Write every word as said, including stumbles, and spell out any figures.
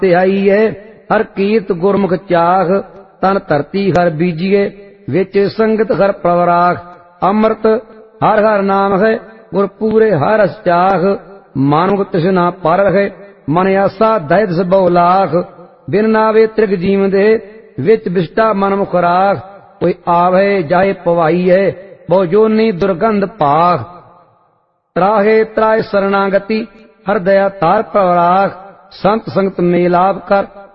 ਧਿਆਈਏ ਹਰ ਕੀਰਤ ਗੁਰਮੁਖ ਚਾਖ, ਤਨ ਧਰਤੀ ਹਰ ਬੀਜੀਏ, ਵਿੱਚ ਸੰਗਤ ਹਰ ਪ੍ਰਵਰਾਖ। ਅੰਮ੍ਰਿਤ ਹਰ ਹਰ ਨਾਮ ਹੈ, ਗੁਰ ਪੂਰੇ ਹਰ ਰਸ ਚਾਖ। ਮਾਨੁਖ ਤ੍ਰਿਸ਼ਨਾ ਪਰ ਰਹੇ, ਮਨ ਆਸਾ ਦਇਤ ਸਭਉ ਲਾਖ। ਬਿਨ ਨਾਵੇ ਤ੍ਰਿਗ ਜੀਵ ਦੇ, ਵਿੱਚ ਬਿਸ਼ਟਾ ਮਨ ਮੁਖ ਰਾਖ। ਕੋਈ ਆਵੇ ਜਾਏ ਪਵਾਈਏ, ਬਹੁ ਜੋਨੀ ਦੁਰਗੰਧ ਭਾਖ। ਤਰਾਹੇ ਤਰਾਏ ਸਰਨਾਗਤੀ, ਹਰ ਦਇਆ ਤਾਰ ਪ੍ਰਵਰਾਖ। ਸੰਤ ਸੰਗਤ ਮੇਲਾਪ ਕਰ,